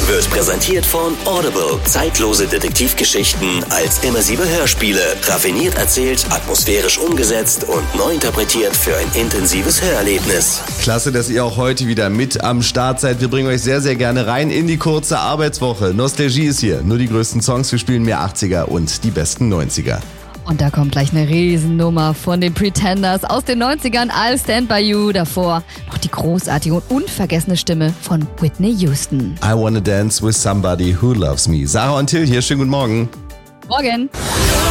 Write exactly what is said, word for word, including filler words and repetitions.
wird präsentiert von Audible. Zeitlose Detektivgeschichten als immersive Hörspiele. Raffiniert erzählt, atmosphärisch umgesetzt und neu interpretiert für ein intensives Hörerlebnis. Klasse, dass ihr auch heute wieder mit am Start seid. Wir bringen euch sehr, sehr gerne rein in die kurze Arbeitswoche. Nostalgie ist hier. Nur die größten Songs, wir spielen mehr achtziger und die besten neunziger. Und da kommt gleich eine Riesennummer von den Pretenders aus den neunzigern, I'll Stand By You. Davor noch die großartige und unvergessene Stimme von Whitney Houston. I Wanna Dance With Somebody Who Loves Me. Sarah und Till hier, schönen guten Morgen. Morgen.